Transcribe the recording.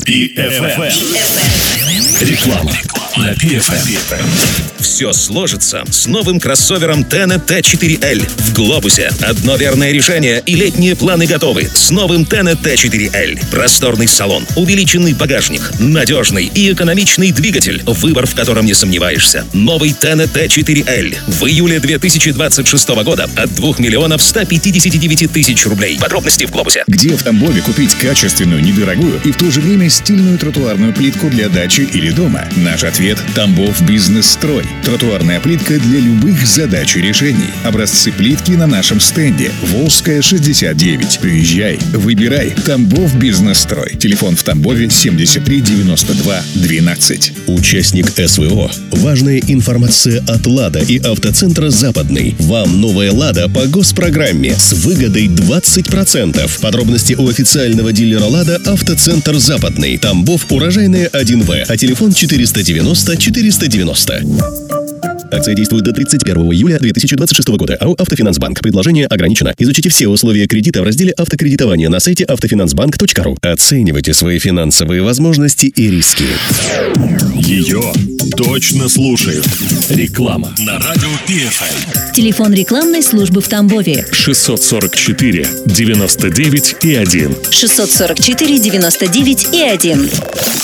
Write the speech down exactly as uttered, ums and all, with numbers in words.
пи эф эм. Реклама на пи эф эм. Все сложится с новым кроссовером Тена Т четыре Л в Глобусе. Одно верное решение и летние планы готовы. С новым Тена Т четыре Л. Просторный салон, увеличенный багажник, надежный и экономичный двигатель, выбор в котором не сомневаешься. Новый Тена Т четыре Л в июле две тысячи двадцать шестого года от двух миллионов ста пятидесяти девяти тысяч рублей. Подробности в Глобусе. Где в Тамбове купить качественную, недорогую и в то же время стильную тротуарную плитку для дачи или дома? Наш ответ – Тамбов Бизнес-строй. Тротуарная плитка для любых задач и решений. Образцы плитки на нашем стенде. Волжская, шестьдесят девять. Приезжай, выбирай. Тамбов Бизнес-строй. Телефон в Тамбове семьдесят три девяносто два двенадцать. Участник эс вэ о. Важная информация от «Лада» и автоцентра «Западный». Вам новая «Лада» по госпрограмме с выгодой двадцать процентов. Подробности у официального дилера «Лада» автоцентр «Западный». Тамбов, Урожайная, один вэ. А телефон четыреста девяносто четыреста девяносто. Акция действует до тридцать первого июля две тысячи двадцать шестого года. АО «Автофинансбанк». Предложение ограничено. Изучите все условия кредита в разделе «Автокредитование» на сайте автофинансбанк точка ру. Оценивайте свои финансовые возможности и риски. Ее точно слушают. Реклама на радио пи эф эм. Телефон рекламной службы в Тамбове. шестьсот сорок четыре девяносто девять и один. шестьсот сорок четыре девяносто девять и один.